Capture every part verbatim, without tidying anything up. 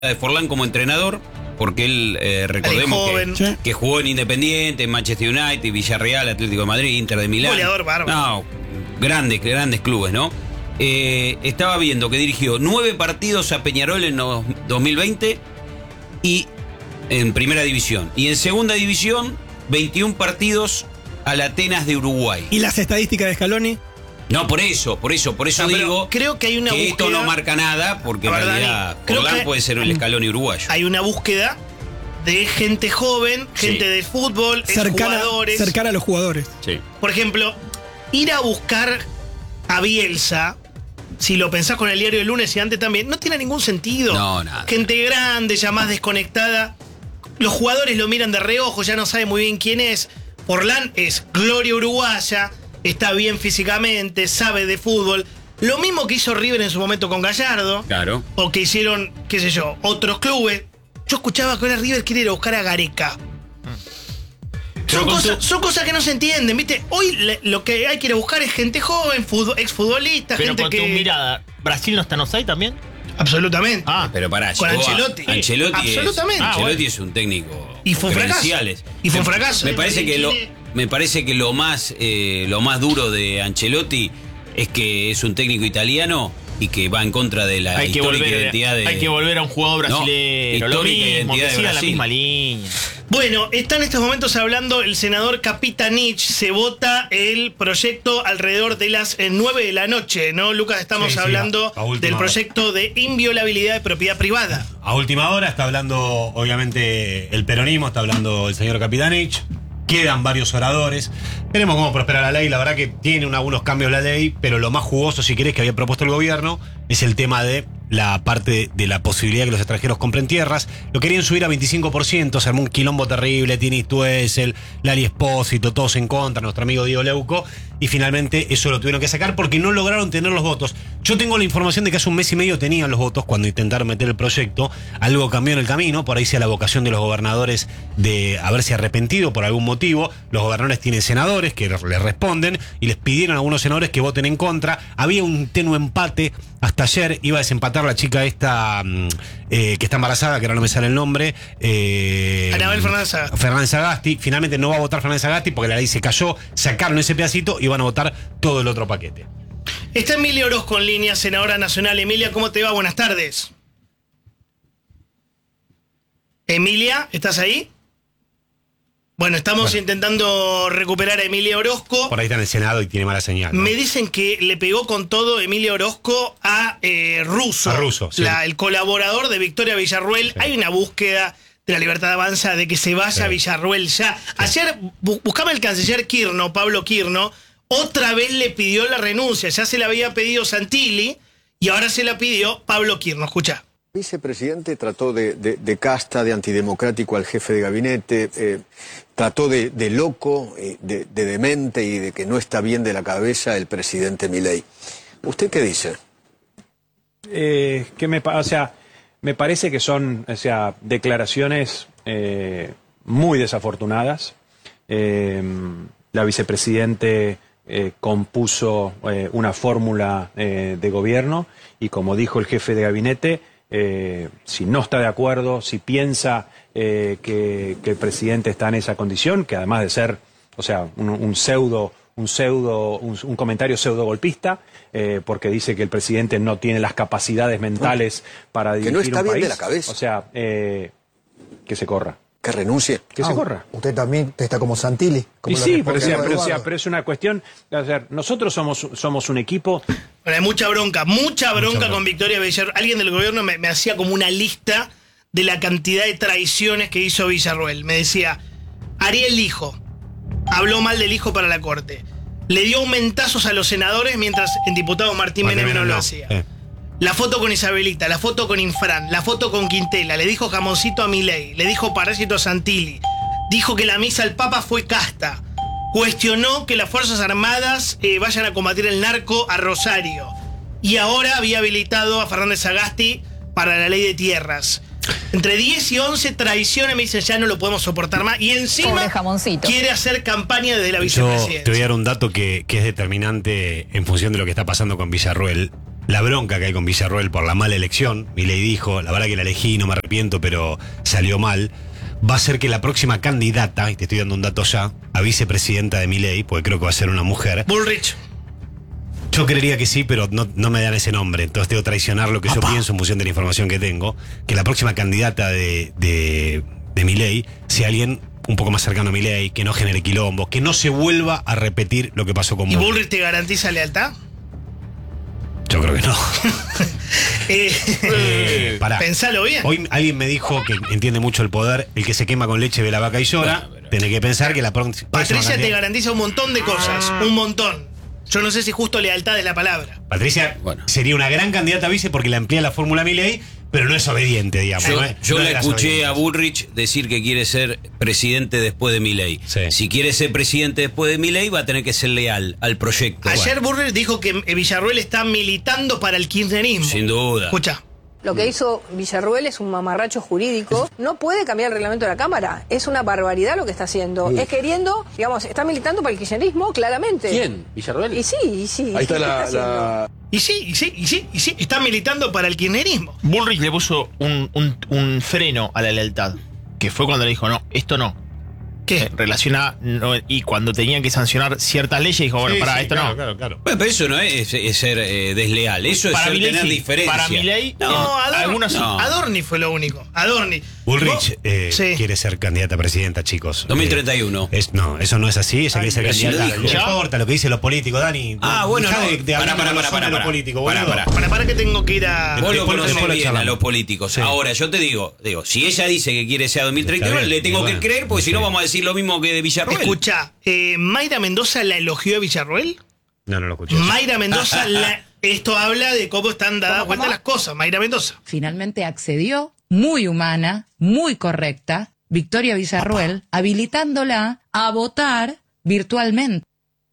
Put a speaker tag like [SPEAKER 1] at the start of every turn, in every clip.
[SPEAKER 1] de Forlán como entrenador, porque él, eh, recordemos que,
[SPEAKER 2] sí.
[SPEAKER 1] que jugó en Independiente, en Manchester United, Villarreal, Atlético de Madrid, Inter de Milán.
[SPEAKER 2] Goleador bárbaro.
[SPEAKER 1] No, grandes, grandes clubes, ¿no? Eh, estaba viendo que dirigió nueve partidos a Peñarol en los dos mil veinte y en primera división. Y en segunda división, veintiún partidos al Atenas de Uruguay.
[SPEAKER 3] ¿Y las estadísticas de Scaloni?
[SPEAKER 1] No, por eso, por eso, por eso
[SPEAKER 2] No,
[SPEAKER 1] digo
[SPEAKER 2] creo que hay una
[SPEAKER 1] que
[SPEAKER 2] búsqueda,
[SPEAKER 1] esto no marca nada, porque en
[SPEAKER 2] verdad,
[SPEAKER 1] realidad
[SPEAKER 2] creo
[SPEAKER 1] Forlán
[SPEAKER 2] que
[SPEAKER 1] puede ser el Scaloni uruguayo.
[SPEAKER 2] hay una búsqueda de gente joven, gente
[SPEAKER 1] Sí.
[SPEAKER 2] de fútbol,
[SPEAKER 3] Cercana,
[SPEAKER 2] jugadores.
[SPEAKER 3] cercana a los jugadores.
[SPEAKER 1] Sí.
[SPEAKER 2] Por ejemplo, ir a buscar a Bielsa, si lo pensás con el diario del lunes y antes también, no tiene ningún sentido.
[SPEAKER 1] No, nada.
[SPEAKER 2] Gente grande, ya más desconectada. Los jugadores lo miran de reojo, ya no saben muy bien quién es. Forlán es gloria uruguaya, está bien físicamente, sabe de fútbol. Lo mismo que hizo River en su momento con Gallardo.
[SPEAKER 1] Claro.
[SPEAKER 2] O que hicieron, qué sé yo, otros clubes. Yo escuchaba que ahora River quiere ir a buscar a Gareca. Son cosas, son cosas que no se entienden, ¿viste? Hoy le, lo que hay que ir a buscar es gente joven, fútbol, exfutbolista,
[SPEAKER 4] Pero
[SPEAKER 2] gente
[SPEAKER 4] con
[SPEAKER 2] que...
[SPEAKER 4] tu mirada, ¿Brasil no está en offside también?
[SPEAKER 2] Absolutamente.
[SPEAKER 4] Ah,
[SPEAKER 1] Pero pará,
[SPEAKER 2] Con
[SPEAKER 1] llegó a-
[SPEAKER 2] Ancelotti.
[SPEAKER 1] Ancelotti,
[SPEAKER 2] Absolutamente.
[SPEAKER 1] es,
[SPEAKER 2] Ah,
[SPEAKER 1] Ancelotti
[SPEAKER 4] bueno.
[SPEAKER 1] es un técnico.
[SPEAKER 2] Y fue un
[SPEAKER 1] con
[SPEAKER 2] fracaso.
[SPEAKER 1] credenciales.
[SPEAKER 2] Y fue un
[SPEAKER 1] Me-
[SPEAKER 2] fracaso.
[SPEAKER 1] Me parece que lo,
[SPEAKER 2] Tiene-
[SPEAKER 1] me parece que lo más, eh, lo más duro de Ancelotti es que es un técnico italiano y que va en contra de la
[SPEAKER 4] hay que,
[SPEAKER 1] histórica
[SPEAKER 4] volver,
[SPEAKER 1] identidad de.
[SPEAKER 4] hay que volver a un jugador
[SPEAKER 1] No,
[SPEAKER 4] brasileño. Lo
[SPEAKER 1] histórica
[SPEAKER 4] mismo,
[SPEAKER 1] identidad
[SPEAKER 4] que
[SPEAKER 1] de
[SPEAKER 4] siga la
[SPEAKER 1] Brasil.
[SPEAKER 4] misma línea.
[SPEAKER 2] Bueno, está en estos momentos hablando el senador Capitanich. Se vota el proyecto alrededor de las eh, nueve de la noche, ¿no, Lucas? Estamos
[SPEAKER 5] Sí, sí,
[SPEAKER 2] hablando
[SPEAKER 5] a- a última
[SPEAKER 2] del
[SPEAKER 5] hora.
[SPEAKER 2] proyecto de inviolabilidad de propiedad privada.
[SPEAKER 5] A última hora está hablando, obviamente, el peronismo, está hablando el señor Capitanich. Quedan varios oradores. Veremos cómo prospera la ley. La verdad que tiene un- algunos cambios la ley, pero lo más jugoso, si querés, que había propuesto el gobierno es el tema de la parte de la posibilidad de que los extranjeros compren tierras. Lo querían subir a veinticinco por ciento, se armó un quilombo terrible, Tini Stuessel, Lali Espósito, todos en contra, nuestro amigo Diego Leuco, y finalmente eso lo tuvieron que sacar porque no lograron tener los votos. Yo tengo la información de que hace un mes y medio tenían los votos cuando intentaron meter el proyecto, algo cambió en el camino, por ahí sea la vocación de los gobernadores de haberse arrepentido por algún motivo. Los gobernadores tienen senadores que les responden y les pidieron a algunos senadores que voten en contra. Había un tenue empate hasta ayer, iba a desempatar la chica esta eh, que está embarazada, que ahora no me sale el nombre. Eh,
[SPEAKER 2] Anabel Fernández Sagasti.
[SPEAKER 5] Fernández Sagasti. Finalmente no va a votar Fernández Sagasti porque la ley se cayó, sacaron ese pedacito y van a votar todo el otro paquete.
[SPEAKER 2] Está Emilia Orozco en línea, senadora nacional. Emilia, ¿cómo te va? Buenas tardes. Emilia, ¿estás ahí? Bueno, estamos
[SPEAKER 5] Bueno.
[SPEAKER 2] intentando recuperar a Emilia Orozco.
[SPEAKER 5] Por ahí está en el Senado y tiene mala señal, ¿no?
[SPEAKER 2] Me dicen que le pegó con todo Emilia Orozco a eh, Russo,
[SPEAKER 5] A Russo, sí.
[SPEAKER 2] la- el colaborador de Victoria Villarruel.
[SPEAKER 5] Sí.
[SPEAKER 2] Hay una búsqueda de la Libertad de Avanza de que se vaya
[SPEAKER 5] Sí.
[SPEAKER 2] Villarruel ya. Ayer bu- buscaba el canciller Kirno, Pablo Kirno, otra vez le pidió la renuncia. Ya se la había pedido Santilli y ahora se la pidió Pablo Kirno. Escucha.
[SPEAKER 6] El vicepresidente trató de, de- de casta, de antidemocrático al jefe de gabinete, eh, trató de, de loco, eh, de, de demente y de que no está bien de la cabeza el presidente Milei. ¿Usted qué dice?
[SPEAKER 7] Eh, que me, pa- o sea, me parece que son, o sea, declaraciones eh, muy desafortunadas. Eh, la vicepresidente eh, compuso eh, una fórmula eh, de gobierno y, como dijo el jefe de gabinete, eh, si no está de acuerdo, si piensa eh, que, que el presidente está en esa condición, que además de ser, o sea, un, un pseudo, un pseudo, un, un comentario pseudo golpista, eh, porque dice que el presidente no tiene las capacidades mentales para
[SPEAKER 6] Que
[SPEAKER 7] dirigir
[SPEAKER 6] no está
[SPEAKER 7] un
[SPEAKER 6] bien
[SPEAKER 7] país.
[SPEAKER 6] de la cabeza.
[SPEAKER 7] O sea, eh, que se corra,
[SPEAKER 6] ¿Que renuncie?
[SPEAKER 7] que se
[SPEAKER 8] Ah,
[SPEAKER 7] corra.
[SPEAKER 8] Usted también está como Santilli. Como
[SPEAKER 7] Y
[SPEAKER 8] le
[SPEAKER 7] sí,
[SPEAKER 8] responde
[SPEAKER 7] pero, o sea,
[SPEAKER 8] a
[SPEAKER 7] pero, o sea,
[SPEAKER 8] Eduardo.
[SPEAKER 7] pero es una cuestión, o sea, nosotros somos, somos un equipo.
[SPEAKER 2] Bueno, hay mucha bronca, mucha bronca
[SPEAKER 5] bronca.
[SPEAKER 2] con Victoria Villarruel. Alguien del gobierno me, me hacía como una lista de la cantidad de traiciones que hizo Villarruel. Me decía, Ariel dijo, habló mal del hijo para la corte. Le dio aumentazos a los senadores mientras el diputado Martín,
[SPEAKER 5] Martín
[SPEAKER 2] Menem no
[SPEAKER 5] Menem
[SPEAKER 2] lo
[SPEAKER 5] no.
[SPEAKER 2] hacía.
[SPEAKER 5] Eh.
[SPEAKER 2] La foto con Isabelita, la foto con Infran, la foto con Quintela, le dijo jamoncito a Milei, le dijo parásito a Santilli, dijo que la misa al Papa fue casta, cuestionó que las Fuerzas Armadas eh, vayan a combatir el narco a Rosario y ahora había habilitado a Fernández Sagasti para la ley de tierras. Entre diez y once traiciones, me dicen, ya no lo podemos soportar más. Y encima
[SPEAKER 9] Pobre jamoncito.
[SPEAKER 2] quiere hacer campaña desde la
[SPEAKER 5] Yo
[SPEAKER 2] vicepresidencia.
[SPEAKER 5] te voy a dar un dato que, que es determinante en función de lo que está pasando con Villarruel. la bronca que hay con Villarroel por la mala elección. Milei dijo, la verdad que la elegí, no me arrepiento, pero salió mal. Va a ser que la próxima candidata, y te estoy dando un dato ya, a vicepresidenta de Milei, porque creo que va a ser una mujer.
[SPEAKER 2] Bullrich.
[SPEAKER 5] Yo creería que sí, pero no, no me dan ese nombre. Entonces tengo que traicionar lo que yo pienso en función de la información que tengo. Que la próxima candidata de, de, de Milei sea alguien un poco más cercano a Milei, que no genere quilombo, que no se vuelva a repetir lo que pasó con
[SPEAKER 2] ¿Y
[SPEAKER 5] Bullrich.
[SPEAKER 2] Bullrich te garantiza lealtad?
[SPEAKER 5] Yo creo que no.
[SPEAKER 2] eh,
[SPEAKER 5] Eh, pará.
[SPEAKER 2] Pensalo bien.
[SPEAKER 5] Hoy alguien me dijo que entiende mucho el poder, el que se quema con leche ve la vaca y llora.
[SPEAKER 1] Bueno, pero-
[SPEAKER 5] Tenés que pensar que la pro- próxima
[SPEAKER 2] Patricia te
[SPEAKER 5] candidata-
[SPEAKER 2] garantiza un montón de cosas. Un montón. Yo no sé si justo lealtad es la palabra.
[SPEAKER 5] Patricia
[SPEAKER 1] Bueno.
[SPEAKER 5] sería una gran candidata a vice porque la emplea la fórmula Milei, pero no es obediente, digamos.
[SPEAKER 1] Yo,
[SPEAKER 5] no es-
[SPEAKER 1] yo
[SPEAKER 5] no
[SPEAKER 1] le
[SPEAKER 5] es de las
[SPEAKER 1] escuché
[SPEAKER 5] obedientes.
[SPEAKER 1] a Bullrich decir que quiere ser presidente después de Milei.
[SPEAKER 5] Sí.
[SPEAKER 1] Si quiere ser presidente después de Milei, va a tener que ser leal al proyecto.
[SPEAKER 2] Ayer
[SPEAKER 1] Bueno,
[SPEAKER 2] Bullrich dijo que Villarroel está militando para el kirchnerismo.
[SPEAKER 1] sin duda.
[SPEAKER 2] Escucha.
[SPEAKER 9] Lo que hizo Villarroel es un mamarracho jurídico. No puede cambiar el reglamento de la Cámara. Es una barbaridad lo que está haciendo. Es queriendo, digamos, está militando para el kirchnerismo, claramente.
[SPEAKER 10] ¿Quién? ¿Villarroel?
[SPEAKER 9] Y sí, y sí.
[SPEAKER 10] Ahí está
[SPEAKER 9] ¿Qué
[SPEAKER 10] la,
[SPEAKER 9] haciendo?
[SPEAKER 10] la-
[SPEAKER 2] Y sí, y sí, y sí, y sí. Está militando para el kirchnerismo.
[SPEAKER 4] Bullrich le puso un, un- un freno a la lealtad, que fue cuando le dijo, no, esto no.
[SPEAKER 2] ¿Qué?
[SPEAKER 4] Eh, relaciona, no, y cuando tenían que sancionar ciertas leyes, dijo, bueno,
[SPEAKER 5] Sí,
[SPEAKER 4] pará,
[SPEAKER 5] sí,
[SPEAKER 4] esto
[SPEAKER 5] claro,
[SPEAKER 4] no.
[SPEAKER 5] Claro, claro.
[SPEAKER 1] Bueno, pero eso no es, es ser eh, desleal. Eso es
[SPEAKER 4] Para
[SPEAKER 1] ser
[SPEAKER 4] Milei,
[SPEAKER 1] tener
[SPEAKER 4] sí.
[SPEAKER 1] diferencia.
[SPEAKER 4] Para Milei,
[SPEAKER 2] No,
[SPEAKER 4] eh,
[SPEAKER 2] Adorni,
[SPEAKER 4] algunos sí.
[SPEAKER 1] no.
[SPEAKER 2] Adorni fue lo único. Adorni.
[SPEAKER 5] Bullrich
[SPEAKER 2] Vos-
[SPEAKER 5] eh,
[SPEAKER 2] sí.
[SPEAKER 5] quiere ser candidata a presidenta, chicos.
[SPEAKER 1] dos mil treinta y uno.
[SPEAKER 5] Eh, es, no, eso no es así. Ella quiere ser
[SPEAKER 1] pero si lo
[SPEAKER 5] candidata.
[SPEAKER 1] dijo.
[SPEAKER 5] No
[SPEAKER 4] ¿Ya?
[SPEAKER 5] importa lo que dicen los políticos, Dani.
[SPEAKER 1] Ah, bueno,
[SPEAKER 5] Dejá
[SPEAKER 1] no.
[SPEAKER 5] de, de
[SPEAKER 1] Pará,
[SPEAKER 5] hablar
[SPEAKER 1] pará,
[SPEAKER 5] de los
[SPEAKER 1] pará,
[SPEAKER 5] hombres,
[SPEAKER 1] pará,
[SPEAKER 5] los políticos,
[SPEAKER 1] pará,
[SPEAKER 5] boludo.
[SPEAKER 1] pará.
[SPEAKER 2] Para, para que tengo que ir a.
[SPEAKER 1] Vos lo
[SPEAKER 5] Después-
[SPEAKER 1] conocés
[SPEAKER 5] después lo
[SPEAKER 1] bien a
[SPEAKER 5] charlamos.
[SPEAKER 1] los políticos.
[SPEAKER 5] Sí.
[SPEAKER 1] Ahora, yo te digo, digo, si ella dice que quiere ser a dos mil treinta y uno,
[SPEAKER 5] Está bien,
[SPEAKER 1] le tengo
[SPEAKER 5] y bueno,
[SPEAKER 1] que creer, porque si
[SPEAKER 5] sí.
[SPEAKER 1] no vamos a decir lo mismo que de Villarroel.
[SPEAKER 2] Escucha, eh, ¿Mayra Mendoza la elogió a Villarroel?
[SPEAKER 5] No, no lo escuché.
[SPEAKER 2] Mayra Mendoza, la- esto habla de cómo están dadas
[SPEAKER 9] ¿Cómo,
[SPEAKER 2] vueltas
[SPEAKER 9] cómo?
[SPEAKER 2] las cosas. Mayra Mendoza.
[SPEAKER 11] Finalmente accedió, muy humana, muy correcta, Victoria Villarroel, habilitándola a votar virtualmente.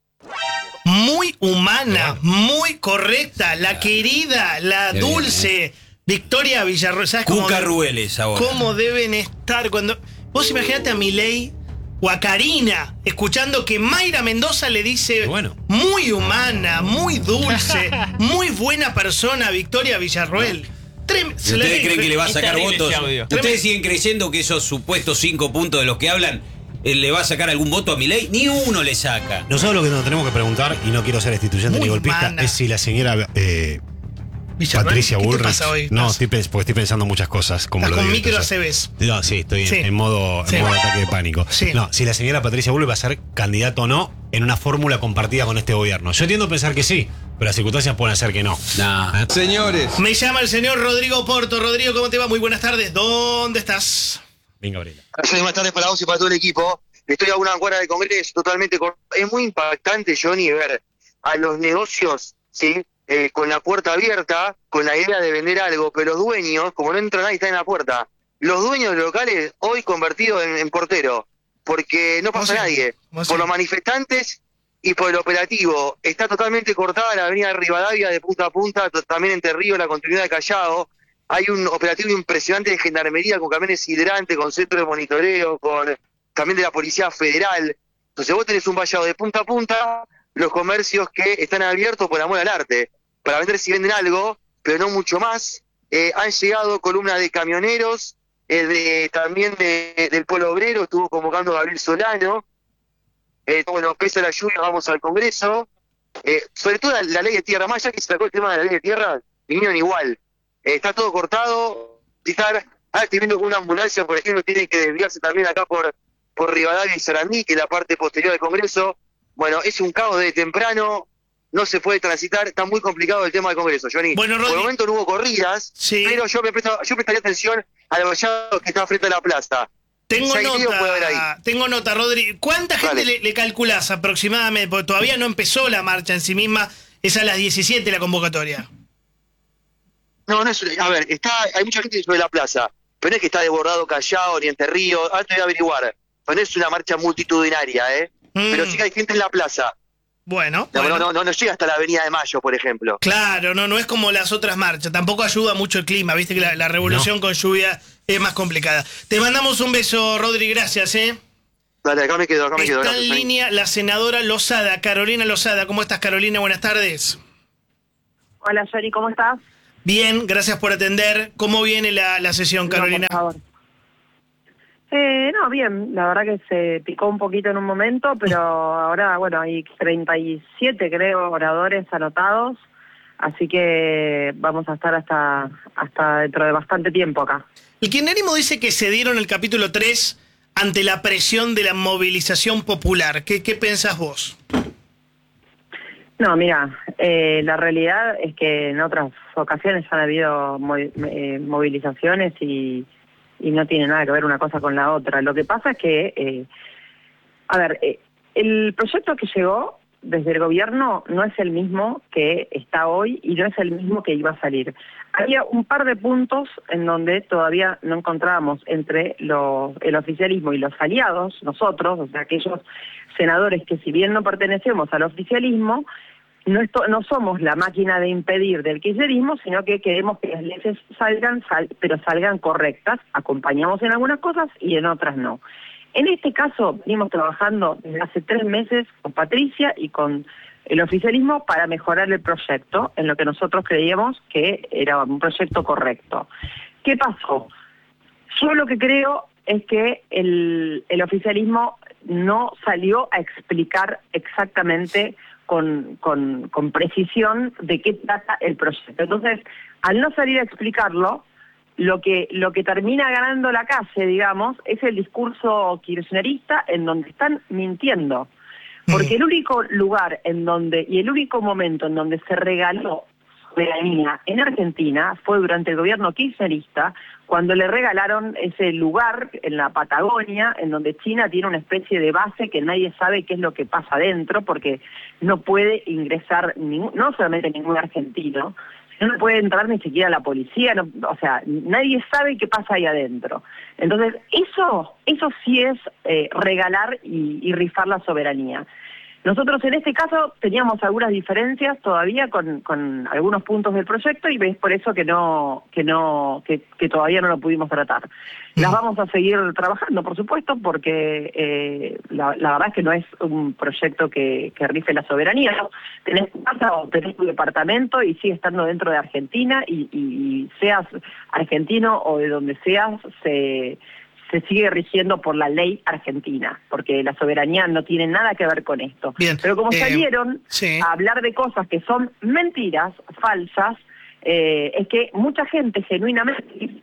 [SPEAKER 2] Muy humana, muy correcta, la querida, la
[SPEAKER 1] Qué bien,
[SPEAKER 2] dulce Victoria Villarroel. ¿Sabes cómo,
[SPEAKER 1] Cuca Rueles ahora.
[SPEAKER 2] cómo deben estar cuando. Vos imaginate a Milei o a Karina escuchando que Mayra Mendoza le dice
[SPEAKER 5] Bueno.
[SPEAKER 2] muy humana, muy dulce, muy buena persona a Victoria Villarroel. Trem-
[SPEAKER 1] ¿Y
[SPEAKER 2] se la
[SPEAKER 1] ¿Ustedes
[SPEAKER 2] digo,
[SPEAKER 1] creen que le va a
[SPEAKER 4] Es
[SPEAKER 1] sacar
[SPEAKER 4] terrible
[SPEAKER 1] votos?
[SPEAKER 4] ese audio.
[SPEAKER 1] ¿Ustedes siguen creyendo que esos supuestos cinco puntos de los que hablan eh, le va a sacar algún voto a Milei? Ni uno le saca.
[SPEAKER 5] Nosotros lo que nos tenemos que preguntar, y no quiero ser instituyente
[SPEAKER 2] Muy
[SPEAKER 5] ni golpista,
[SPEAKER 2] humana.
[SPEAKER 5] es si la señora eh,
[SPEAKER 2] Villarroel,
[SPEAKER 5] Patricia
[SPEAKER 2] ¿qué te
[SPEAKER 5] Bullrich.
[SPEAKER 2] pasa hoy?
[SPEAKER 5] No,
[SPEAKER 2] ¿Estás-
[SPEAKER 5] estoy, pens- porque estoy pensando muchas cosas. Como
[SPEAKER 2] estás
[SPEAKER 5] lo
[SPEAKER 2] con
[SPEAKER 5] digo,
[SPEAKER 2] micro
[SPEAKER 5] entonces.
[SPEAKER 2] Aceves.
[SPEAKER 5] No, sí, estoy en,
[SPEAKER 2] Sí.
[SPEAKER 5] en modo, en
[SPEAKER 2] Sí.
[SPEAKER 5] modo ataque de pánico.
[SPEAKER 2] Sí.
[SPEAKER 5] No, si la señora Patricia Bullrich va a ser candidato o no en una fórmula compartida con este gobierno. Yo tiendo a pensar que sí, pero las circunstancias pueden hacer que no.
[SPEAKER 1] Nah.
[SPEAKER 5] ¿Eh?
[SPEAKER 10] Señores.
[SPEAKER 2] Me llama el señor Rodrigo Porto. Rodrigo, ¿cómo te va? Muy buenas tardes. ¿Dónde estás?
[SPEAKER 5] Venga, Gabriela.
[SPEAKER 12] Buenas tardes para vos y para todo el equipo. Estoy a una cuadra de Congreso totalmente cor- Es muy impactante, Johnny, ver a los negocios, ¿sí? Eh, con la puerta abierta, con la idea de vender algo, pero los dueños, como no entra nadie, está en la puerta. Los dueños de locales hoy convertidos en, en portero, porque no pasa
[SPEAKER 2] ¿Cómo así?
[SPEAKER 12] nadie.
[SPEAKER 2] ¿Cómo así?
[SPEAKER 12] Por los manifestantes y por el operativo. Está totalmente cortada la avenida Rivadavia de punta a punta, t- también entre Río, la continuidad de Callao. Hay un operativo impresionante de gendarmería con camiones hidrantes, con centro de monitoreo, con también de la Policía Federal. Entonces vos tenés un vallado de punta a punta, los comercios que están abiertos por amor al arte, para vender si venden algo, pero no mucho más. Eh, han llegado columnas de camioneros, eh, de, también de, del Polo Obrero, estuvo convocando Gabriel Solano. Eh, bueno, peso de la lluvia, vamos al Congreso. Eh, sobre todo la, la ley de tierra, más ya que se sacó el tema de la ley de tierra, vinieron igual. Eh, está todo cortado. Estar, ah, estoy viendo que una ambulancia, por ejemplo, tiene que desviarse también acá por, por Rivadavia y Sarandí, que es la parte posterior del Congreso. Bueno, es un caos de temprano, no se puede transitar, está muy complicado el tema del Congreso, Johnny.
[SPEAKER 2] Bueno,
[SPEAKER 12] por
[SPEAKER 2] Rodri-
[SPEAKER 12] el momento no hubo corridas,
[SPEAKER 2] Sí.
[SPEAKER 12] pero yo me presto, yo prestaría atención al vallado que está frente a la plaza.
[SPEAKER 2] Tengo
[SPEAKER 12] Si hay lío, puede haber
[SPEAKER 2] nota,
[SPEAKER 12] ahí.
[SPEAKER 2] tengo nota, Rodri. ¿Cuánta gente
[SPEAKER 12] Dale.
[SPEAKER 2] le, le calculás aproximadamente? Porque todavía no empezó la marcha en sí misma. Es a las diecisiete la convocatoria.
[SPEAKER 12] No, no es, a ver, está, hay mucha gente sobre la plaza, pero no es que está desbordado Callao ni Entre Ríos, ahora te voy a averiguar, pero no es una marcha multitudinaria, ¿eh?
[SPEAKER 2] Mm.
[SPEAKER 12] Pero sí que hay gente en la plaza,
[SPEAKER 2] Bueno,
[SPEAKER 12] no,
[SPEAKER 2] bueno.
[SPEAKER 12] no, no, no llega hasta la Avenida de Mayo, por ejemplo.
[SPEAKER 2] Claro, no, no es como las otras marchas. Tampoco ayuda mucho el clima. Viste que la, la revolución con lluvia es más complicada. Te mandamos un beso, Rodri. Gracias, ¿eh?
[SPEAKER 12] Dale, acá me quedo, acá me quedo.
[SPEAKER 2] Está
[SPEAKER 12] gracias,
[SPEAKER 2] en
[SPEAKER 12] Johnny.
[SPEAKER 2] línea la senadora Lozada, Carolina Lozada. ¿Cómo estás, Carolina? Buenas tardes.
[SPEAKER 10] Hola, Johnny, ¿cómo estás?
[SPEAKER 2] Bien, gracias por atender. ¿Cómo viene la, la sesión, Carolina?
[SPEAKER 10] No, por favor. Eh, no, bien, la verdad que se picó un poquito en un momento, pero ahora, bueno, hay treinta y siete, creo, oradores anotados, así que vamos a estar hasta, hasta dentro de bastante tiempo acá.
[SPEAKER 2] El kirchnerismo dice que cedieron el capítulo tres ante la presión de la movilización popular. ¿Qué, qué pensás vos?
[SPEAKER 10] No, mira, eh, la realidad es que en otras ocasiones han habido movi- eh, movilizaciones y... y no tiene nada que ver una cosa con la otra. Lo que pasa es que, eh, a ver, eh, el proyecto que llegó desde el gobierno no es el mismo que está hoy y no es el mismo que iba a salir. Había un par de puntos en donde todavía no encontrábamos entre los, el oficialismo y los aliados, nosotros, o sea, aquellos senadores que si bien no pertenecemos al oficialismo, No, esto, no somos la máquina de impedir del kirchnerismo, sino que queremos que las leyes salgan, sal, pero salgan correctas. Acompañamos en algunas cosas y en otras no. En este caso, venimos trabajando desde hace tres meses con Patricia y con el oficialismo para mejorar el proyecto, en lo que nosotros creíamos que era un proyecto correcto. ¿Qué pasó? Yo lo que creo es que el, el oficialismo no salió a explicar exactamente Con, con, con precisión de qué trata el proyecto. Entonces, al no salir a explicarlo, lo que, lo que termina ganando la calle, digamos, es el discurso kirchnerista en donde están mintiendo. Porque el único lugar en donde, y el único momento en donde se regaló soberanía en Argentina fue durante el gobierno kirchnerista, cuando le regalaron ese lugar en la Patagonia, en donde China tiene una especie de base que nadie sabe qué es lo que pasa adentro, porque no puede ingresar, ningún, no solamente ningún argentino, sino no puede entrar ni siquiera la policía, no, o sea, nadie sabe qué pasa ahí adentro. Entonces, eso, eso sí es eh, regalar y, y rifar la soberanía. Nosotros en este caso teníamos algunas diferencias todavía con, con algunos puntos del proyecto y es por eso que no que no que, que todavía no lo pudimos tratar. Las vamos a seguir trabajando, por supuesto, porque eh, la, la verdad es que no es un proyecto que, que rife la soberanía, ¿no? Tenés tu casa o tenés tu departamento y sigue estando dentro de Argentina y, y, y seas argentino o de donde seas, se... se sigue rigiendo por la ley argentina, porque la soberanía no tiene nada que ver con esto.
[SPEAKER 2] Bien,
[SPEAKER 10] Pero como
[SPEAKER 2] eh,
[SPEAKER 10] salieron
[SPEAKER 2] sí.
[SPEAKER 10] a hablar de cosas que son mentiras, falsas, eh, es que mucha gente genuinamente,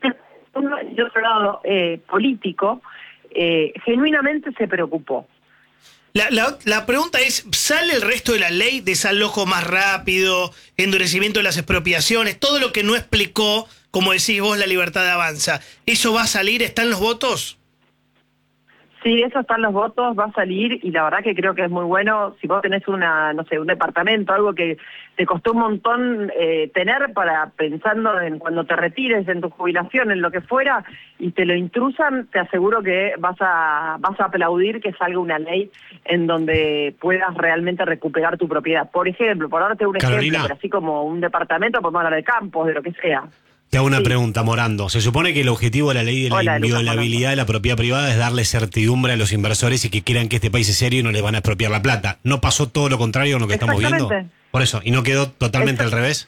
[SPEAKER 10] de otro lado eh, político, eh, genuinamente se preocupó.
[SPEAKER 2] La, la, la pregunta es, ¿sale el resto de la ley? Desalojo más rápido, endurecimiento de las expropiaciones, todo lo que no explicó, como decís vos, la libertad de avanza. ¿Eso va a salir? ¿Están los votos?
[SPEAKER 10] Sí, eso están los votos, va a salir y la verdad que creo que es muy bueno si vos tenés una, no sé, un departamento, algo que te costó un montón eh, tener para pensando en cuando te retires, en tu jubilación, en lo que fuera, y te lo intrusan, te aseguro que vas a, vas a aplaudir que salga una ley en donde puedas realmente recuperar tu propiedad. Por ejemplo, por darte un
[SPEAKER 5] Carolina.
[SPEAKER 10] ejemplo, pero así como un departamento, podemos hablar de campos, de lo que sea.
[SPEAKER 5] Te hago una
[SPEAKER 10] Sí.
[SPEAKER 5] pregunta, Morando. Se supone que el objetivo de la ley de la
[SPEAKER 10] Hola, Lucas,
[SPEAKER 5] inviolabilidad de la propiedad privada es darle certidumbre a los inversores y que quieran que este país es serio y no les van a expropiar la plata. ¿No pasó todo lo contrario con lo que estamos viendo?
[SPEAKER 10] Exactamente.
[SPEAKER 5] Por eso, ¿y no quedó totalmente al revés?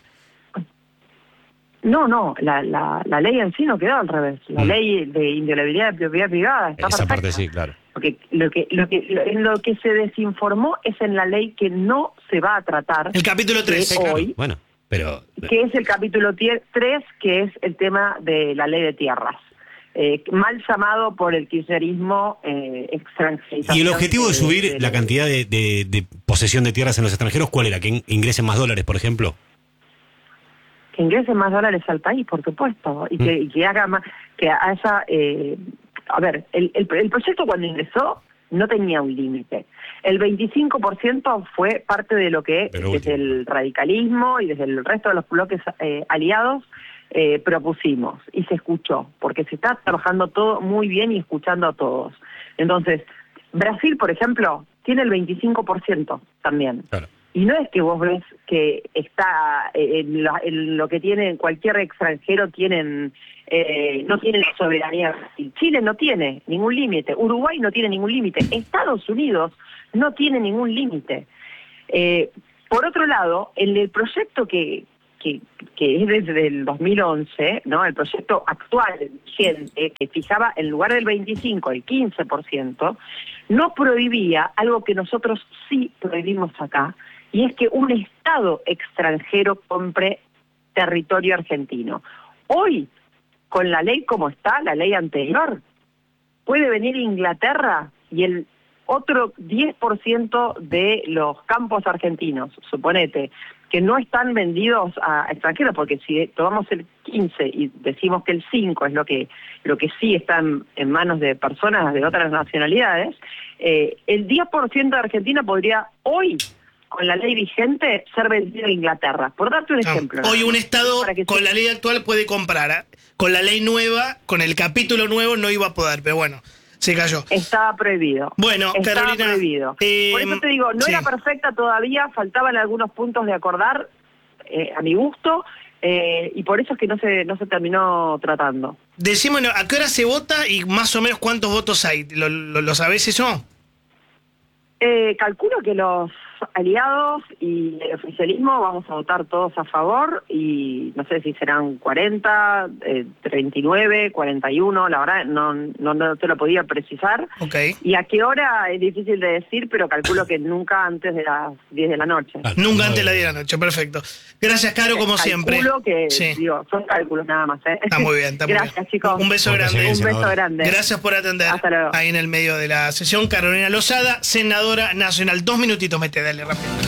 [SPEAKER 10] No, no, la, la, la ley en sí no quedó al revés. La
[SPEAKER 5] Mm.
[SPEAKER 10] ley de inviolabilidad de propiedad privada está
[SPEAKER 5] Esa
[SPEAKER 10] perfecta.
[SPEAKER 5] parte sí, claro.
[SPEAKER 10] Porque lo que, lo que, lo, en lo que se desinformó es en la ley que no se va a tratar.
[SPEAKER 2] El capítulo tres.
[SPEAKER 10] que hoy,
[SPEAKER 5] Bueno, pero...
[SPEAKER 10] que es el capítulo tres, que es el tema de la ley de tierras. Eh, mal llamado por el kirchnerismo eh, extranjerización.
[SPEAKER 5] ¿Y el objetivo de subir
[SPEAKER 10] de-
[SPEAKER 5] la cantidad de, de- de posesión de tierras en los extranjeros cuál era? ¿Que in- ingresen más dólares, por ejemplo?
[SPEAKER 10] Que ingresen más dólares al país, por supuesto, y que, y que haga más, que haya, eh, a ver, el, el, el proyecto cuando ingresó no tenía un límite. El veinticinco por ciento fue parte de lo que
[SPEAKER 5] Pero
[SPEAKER 10] desde
[SPEAKER 5] último.
[SPEAKER 10] el radicalismo y desde el resto de los bloques eh, aliados eh, propusimos y se escuchó, porque se está trabajando todo muy bien y escuchando a todos. Entonces, Brasil, por ejemplo, tiene el veinticinco por ciento también.
[SPEAKER 5] Claro.
[SPEAKER 10] Y no es que vos ves que está eh, en, la- en lo que tiene cualquier extranjero, tienen eh, no tienen soberanía. Chile no tiene ningún límite, Uruguay no tiene ningún límite, Estados Unidos no tiene ningún límite. Eh, por otro lado, en el proyecto que, que, que es desde el dos mil once, ¿no? El proyecto actual vigente, que fijaba en lugar del veinticinco, el quince por ciento, no prohibía algo que nosotros sí prohibimos acá, y es que un Estado extranjero compre territorio argentino. Hoy, con la ley como está, la ley anterior, puede venir Inglaterra y el otro diez por ciento de los campos argentinos, suponete, que no están vendidos a extranjeros, porque si tomamos el quince y decimos que el cinco es lo que lo que sí está en, en manos de personas de otras nacionalidades, eh, el diez por ciento de Argentina podría hoy, con la ley vigente, ser vendido a Inglaterra. Por darte un ejemplo.
[SPEAKER 2] Hoy un Estado con
[SPEAKER 10] se...
[SPEAKER 2] la ley actual puede comprar. ¿eh? Con la ley nueva, con el capítulo nuevo no iba a poder, pero bueno, se cayó.
[SPEAKER 10] Estaba prohibido.
[SPEAKER 2] Bueno,
[SPEAKER 10] Estaba
[SPEAKER 2] Carolina,
[SPEAKER 10] prohibido.
[SPEAKER 2] Eh,
[SPEAKER 10] Por eso te digo, no
[SPEAKER 2] sí.
[SPEAKER 10] era perfecta todavía, faltaban algunos puntos de acordar, eh, a mi gusto, eh, y por eso es que no se, no se terminó tratando.
[SPEAKER 2] Decímonos, ¿a qué hora se vota y más o menos cuántos votos hay? ¿Lo, lo, lo sabés eso?
[SPEAKER 10] Eh, calculo que los aliados y el oficialismo vamos a votar todos a favor y no sé si serán cuarenta, eh, treinta y nueve, cuarenta y uno, la verdad no, no, no te lo podía precisar.
[SPEAKER 2] Okay.
[SPEAKER 10] Y a qué hora es difícil de decir, pero calculo que nunca antes de las diez de la noche.
[SPEAKER 2] Ah, nunca antes de las diez de la noche, perfecto. Gracias, Caro, como
[SPEAKER 10] calculo
[SPEAKER 2] siempre.
[SPEAKER 10] Calculo que,
[SPEAKER 2] sí.
[SPEAKER 10] digo, son cálculos nada más. ¿eh?
[SPEAKER 2] Está muy bien, está muy
[SPEAKER 10] Gracias,
[SPEAKER 2] bien.
[SPEAKER 10] chicos.
[SPEAKER 2] Un beso grande.
[SPEAKER 10] Un beso grande.
[SPEAKER 2] Gracias por atender.
[SPEAKER 10] Hasta luego.
[SPEAKER 2] Ahí en el medio de la sesión, Carolina Lozada, senadora nacional. Dos minutitos, mete, dale rápido.